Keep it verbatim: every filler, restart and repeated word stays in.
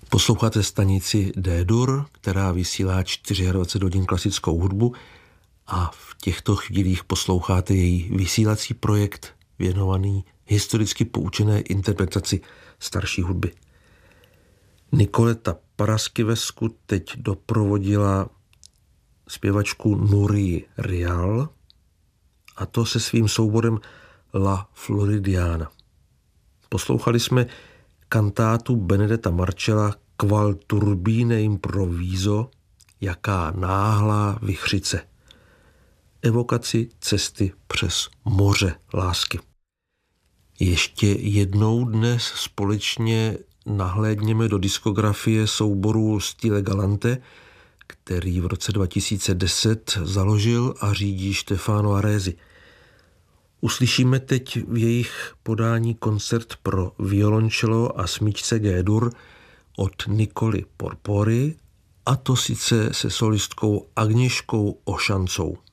Posloucháte stanici D-dur, která vysílá dvacet čtyři hodin klasickou hudbu a v těchto chvílích posloucháte její vysílací projekt věnovaný historicky poučené interpretaci starší hudby. Nicoleta Paraskevescu teď doprovodila zpěvačku Nurii Rial, a to se svým souborem La Floridiana. Poslouchali jsme kantátu Benedetta Marcella Qual turbine improviso, jaká náhlá vichřice. Evokaci cesty přes moře lásky. Ještě jednou dnes společně nahlédněme do diskografie souboru Stile Galante, který v roce dva tisíce deset založil a řídí Stefano Aresi. Uslyšíme teď v jejich podání koncert pro violoncello a smyčce G-dur od Nicoli Porpori, a to sice se solistkou Agnieszkou Ošancou.